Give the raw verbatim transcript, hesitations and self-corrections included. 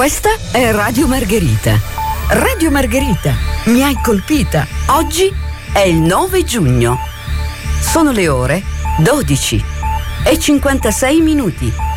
Questa è Radio Margherita. Radio Margherita, mi hai colpita. Oggi è il nove giugno. Sono le ore dodici e cinquantasei minuti.